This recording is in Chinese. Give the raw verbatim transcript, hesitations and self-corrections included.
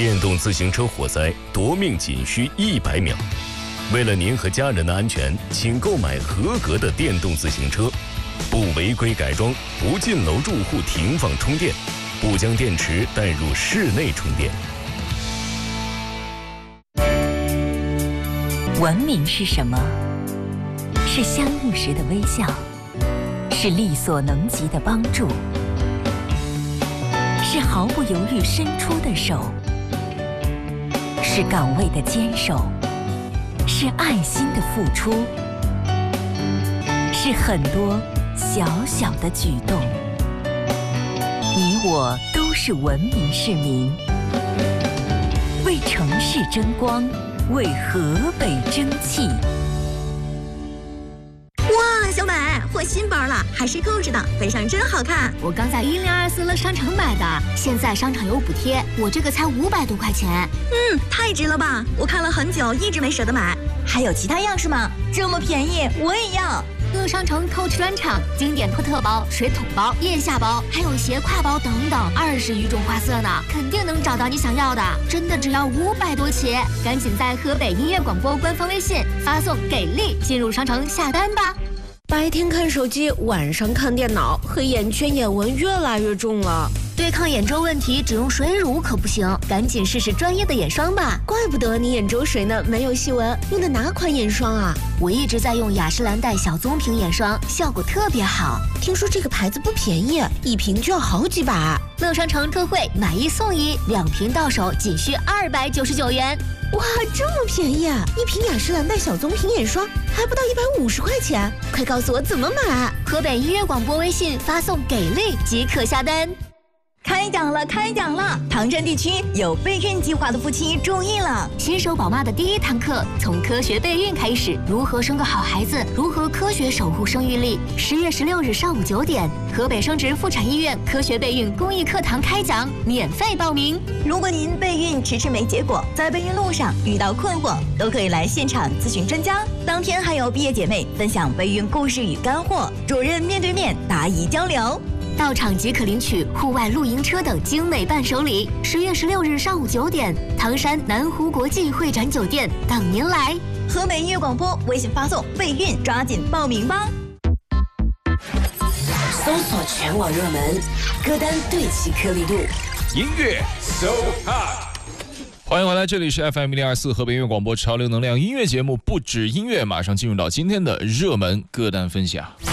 电动自行车火灾夺命仅需一百秒。为了您和家人的安全，请购买合格的电动自行车，不违规改装，不进楼住户停放充电，不将电池带入室内充电。 文明是什么？是相遇时的微笑，是力所能及的帮助，是毫不犹豫伸出的手，是岗位的坚守，是爱心的付出，是很多小小的举动。你我都是文明市民，为城市争光，为河北争气。 哇，小美，我新包了，还是购置的，背上真好看。 我刚在一零二四乐商城买的，现在商场有补贴，我这个才五百多块钱。 嗯，太值了吧！我看了很久，一直没舍得买。还有其他样式吗？这么便宜，我也要。 乐商城 Coach 专场，经典托特包、水桶包、腋下包，还有斜挎包等等，二十余种花色呢，肯定能找到你想要的。真的只要五百多起，赶紧在河北音乐广播官方微信发送“给力”进入商城下单吧。 白天看手机，晚上看电脑，黑眼圈、眼纹越来越重了。 对抗眼周问题，只用水乳可不行，赶紧试试专业的眼霜吧。 怪不得你眼周水呢没有细纹，用的哪款眼霜啊？ 我一直在用雅诗兰黛小棕瓶眼霜，效果特别好。 听说这个牌子不便宜，一瓶就要好几百。 乐商城特惠，买一送一，两瓶到手仅需二百九十九元。 哇，这么便宜啊！一瓶雅诗兰黛小棕瓶眼霜还不到一百五十块钱，快告诉我怎么买！ 河北音乐广播微信发送“给力”即可下单。 开奖了，开奖了！唐山地区有备孕计划的夫妻注意了， 新手宝妈的第一堂课，从科学备孕开始，如何生个好孩子，如何科学守护生育力。十月十六日上午九点，河北生殖妇产医院科学备孕公益课堂开讲，免费报名。 如果您备孕迟迟没结果，在备孕路上遇到困惑，都可以来现场咨询专家。当天还有毕业姐妹分享备孕故事与干货，主任面对面答疑交流。 到场即可领取户外露营车等精美伴手礼。十月十六日上午九点，唐山南湖国际会展酒店等您来。 河北音乐广播微信发送备孕，抓紧报名吧！ 搜索全网热门歌单，对齐颗粒度， 音乐 so hot。欢迎回来，这里是 F M 零二四河北音乐广播潮流能量音乐节目，不止音乐，马上进入到今天的热门歌单分享。